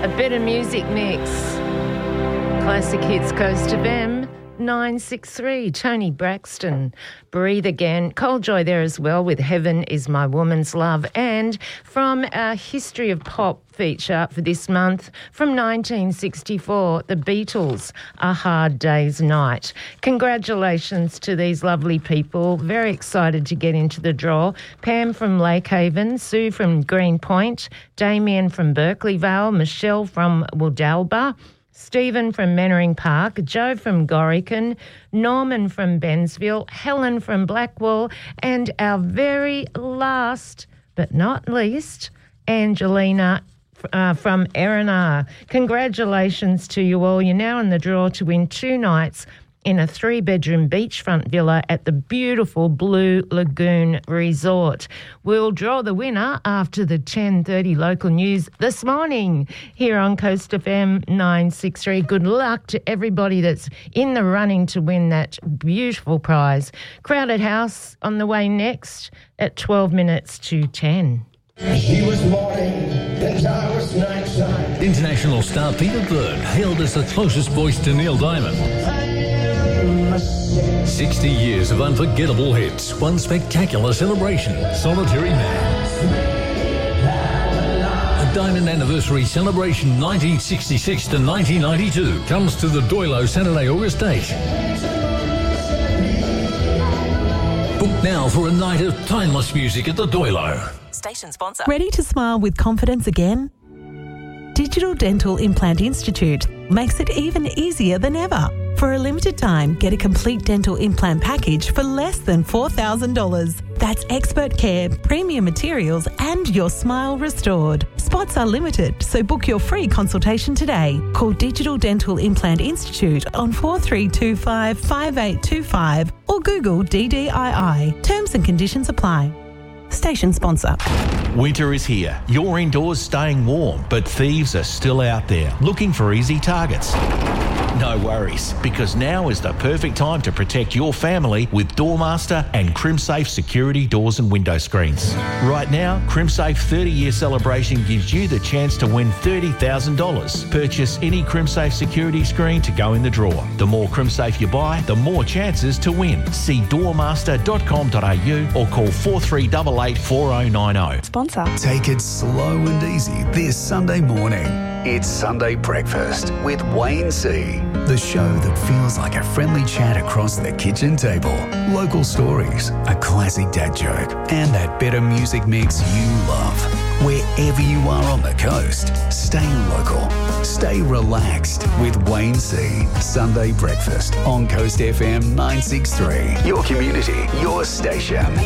A better music mix. Classic Hits Coast FM 963. Tony Braxton, Breathe Again. Cold Joy there as well with Heaven Is My Woman's Love. And from our History of Pop feature for this month, from 1964, the Beatles, A Hard Day's Night. Congratulations to these lovely people. Very excited to get into the draw. Pam from Lakehaven, Sue from Greenpoint, Damien from Berkeleyvale, Michelle from Woodalba, Stephen from Mannering Park, Joe from Gorican, Norman from Bensville, Helen from Blackwall, and our very last but not least, Angelina from Erina. Congratulations to you all. You're now in the draw to win 2 nights in a 3-bedroom beachfront villa at the beautiful Blue Lagoon Resort. We'll draw the winner after the 10:30 local news this morning here on Coast FM 963. Good luck to everybody that's in the running to win that beautiful prize. Crowded House on the way next at 12 minutes to 10. She was morning and I was nighttime. International star Peter Bird hailed as the closest voice to Neil Diamond. 60 years of unforgettable hits, one spectacular celebration, Solitary Man. A Diamond Anniversary Celebration 1966 to 1992 comes to the Doilo Saturday, August 8. Book now for a night of timeless music at the Doilo. Station sponsor. Ready to smile with confidence again? Digital Dental Implant Institute makes it even easier than ever. For a limited time, get a complete dental implant package for less than $4,000. That's expert care, premium materials, and your smile restored. Spots are limited, so book your free consultation today. Call Digital Dental Implant Institute on 4325 5825 or Google DDII. Terms and conditions apply. Station sponsor. Winter is here. You're indoors staying warm, but thieves are still out there looking for easy targets. No worries, because now is the perfect time to protect your family with Doormaster and CrimSafe security doors and window screens. Right now, CrimSafe 30-year celebration gives you the chance to win $30,000. Purchase any CrimSafe security screen to go in the draw. The more CrimSafe you buy, the more chances to win. See doormaster.com.au or call 4388 4090. Sponsor. Take it slow and easy this Sunday morning. It's Sunday Breakfast with Wayne C. The show that feels like a friendly chat across the kitchen table. Local stories, a classic dad joke, and that better music mix you love. Wherever you are on the coast, stay local. Stay relaxed with Wayne C. Sunday Breakfast on Coast FM 963. Your community, your station.